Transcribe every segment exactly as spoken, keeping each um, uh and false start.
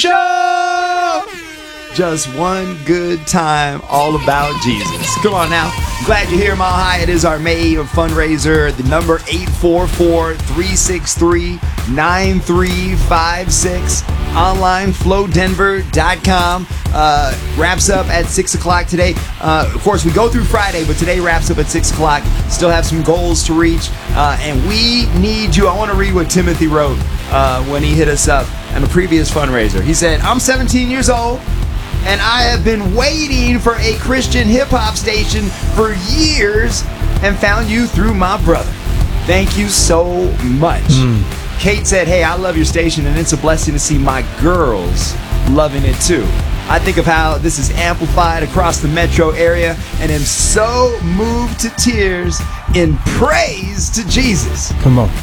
Show! Just one good time all about Jesus. Come on now. Glad you're here, Mile High. It is our May fundraiser. The number eight four four, three six three, nine three five six. Online, flow denver dot com. Uh, wraps up at six o'clock today. Uh, of course, we go through Friday, but today wraps up at six o'clock. Still have some goals to reach. Uh, and we need you. I want to read what Timothy wrote uh, when he hit us up on a previous fundraiser. He said, I'm seventeen years old. And I have been waiting for a Christian hip-hop station for years and found you through my brother. Thank you so much. Mm. Kate said, hey, I love your station, and it's a blessing to see my girls loving it too. I think of how this is amplified across the metro area and am so moved to tears in praise to Jesus. Come on.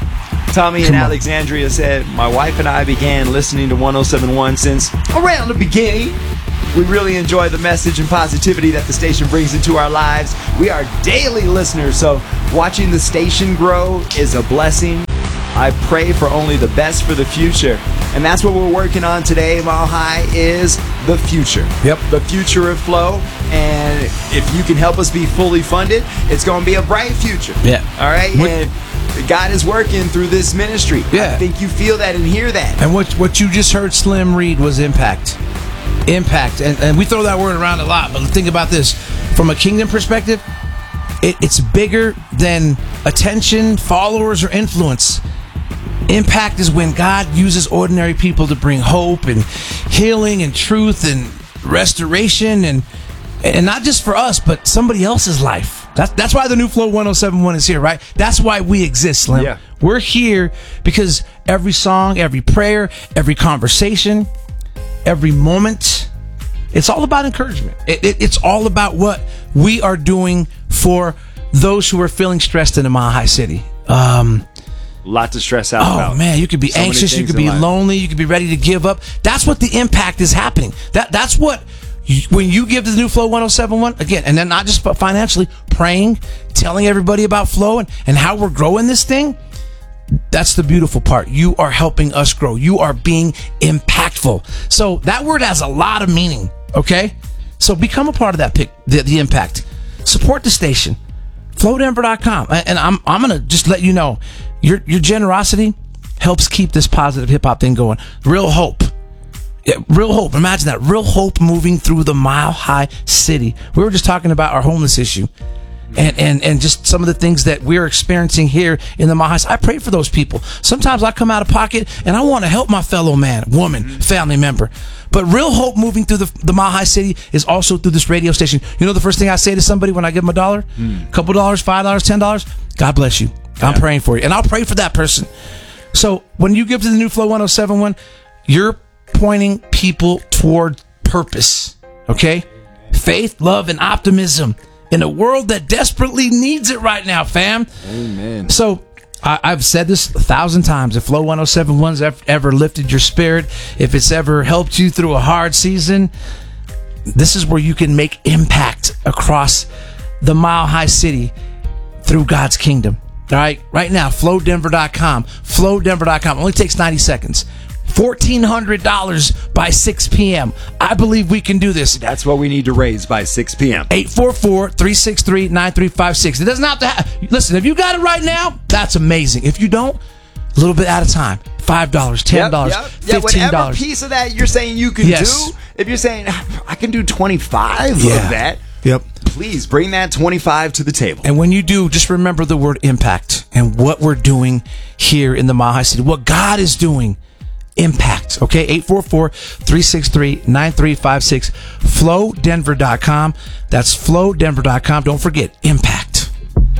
Tommy Come in on. Alexandria said, my wife and I began listening to one oh seven point one since around the beginning. We really enjoy the message and positivity that the station brings into our lives. We are daily listeners, so watching the station grow is a blessing. I pray for only the best for the future. And that's what we're working on today, Mile High, is the future. Yep. The future of Flow. And if you can help us be fully funded, it's going to be a bright future. Yeah. All right? What- and God is working through this ministry. Yeah. I think you feel that and hear that. And what what you just heard Slim read was impact. Impact. And, and we throw that word around a lot, but think about this. From a kingdom perspective, it, it's bigger than attention, followers, or influence. Impact is when God uses ordinary people to bring hope and healing and truth and restoration, and and not just for us, but somebody else's life. That's that's why the new Flow one oh seven point one is here, right? That's why we exist, Slim. Yeah. We're here because every song, every prayer, every conversation, every moment, it's all about encouragement. It, it, it's all about what we are doing for those who are feeling stressed in the Mile High City. Um, Lot to stress out oh, about. man, you could be So many anxious, you things could in be life. lonely, you could be ready to give up. That's what the impact is happening. That That's what, you, when you give to the new Flow one oh seven point one, again, and then not just financially, praying, telling everybody about Flow and, and how we're growing this thing, that's the beautiful part. You are helping us grow. You are being impactful. So that word has a lot of meaning, okay? So become a part of that pick, the, the impact. Support the station. flow denver dot com. And I'm I'm going to just let you know, your your generosity helps keep this positive hip-hop thing going. Real hope. Yeah, real hope. Imagine that. Real hope moving through the Mile High City. We were just talking about our homeless issue. And, and and just some of the things that we're experiencing here in the Mile High. I pray for those people. Sometimes I come out of pocket and I want to help my fellow man, woman, family member. But real hope moving through the, the Mile High City is also through this radio station. You know the first thing I say to somebody when I give them a dollar? A couple dollars, five dollars, ten dollars? God bless you. I'm Yeah. praying for you. And I'll pray for that person. So when you give to the new Flow one oh seven point one, you're pointing people toward purpose. Okay? Faith, love, and optimism. In a world that desperately needs it right now, fam. Amen. So, I, I've said this a thousand times. If Flow one oh seven point one's ever, ever lifted your spirit, if it's ever helped you through a hard season, this is where you can make impact across the Mile High City through God's kingdom. All right? Right now, flow denver dot com. flow denver dot com. Only takes ninety seconds. fourteen hundred dollars by six p.m. I believe we can do this. That's what we need to raise by six p.m. eight four four, three six three, nine three five six. It doesn't have to ha- listen, if you got it right now, that's amazing. If you don't, a little bit at a time. five dollars, ten dollars, Yep, yep. fifteen dollars. Yeah, whatever piece of that you're saying you can Yes. do, if you're saying, I can do twenty-five Yeah. of that, Yep. please bring that twenty-five to the table. And when you do, just remember the word impact and what we're doing here in the Mile High City. What God is doing. Impact. Okay, eight four four, three six three, nine three five six. flow denver dot com. That's flow denver dot com. Don't forget, impact.